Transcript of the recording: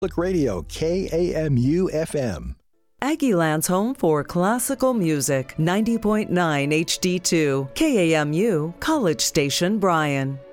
Public Radio, KAMU FM. Aggieland's home for classical music, 90.9 HD2, KAMU, College Station, Bryan.